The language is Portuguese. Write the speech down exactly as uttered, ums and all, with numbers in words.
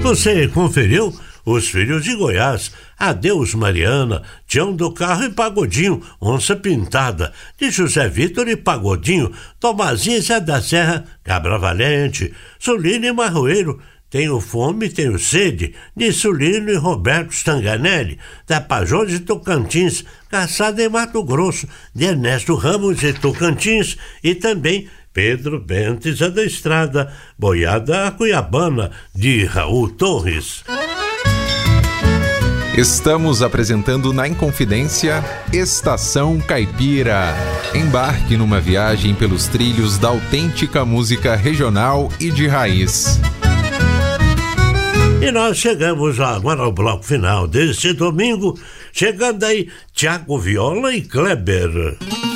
Você conferiu Os Filhos de Goiás, Adeus Mariana, Tião do Carro e Pagodinho, Onça Pintada, de José Vitor e Pagodinho, Tomazinho Zé da Serra, Cabra Valente, Sulino e Marroeiro, Tenho Fome, Tenho Sede, de Sulino e Roberto Stanganelli, Tapajós e Tocantins, Caçada em Mato Grosso, de Ernesto Ramos e Tocantins, e também Pedro Bentes da Estrada, Boiada Cuiabana, de Raul Torres. Estamos apresentando na Inconfidência Estação Caipira. Embarque numa viagem pelos trilhos da autêntica música regional e de raiz. E nós chegamos agora ao bloco final deste domingo, chegando aí Tiago Viola e Kleber.